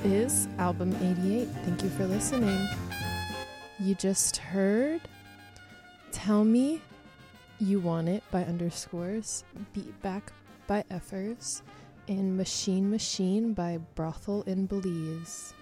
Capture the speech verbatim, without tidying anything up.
is Album eighty-eight. Thank you for listening. You just heard Tell Me You Want It by Underscores, Beat Back by Effers, and Machine Machine by Brothel in Belize.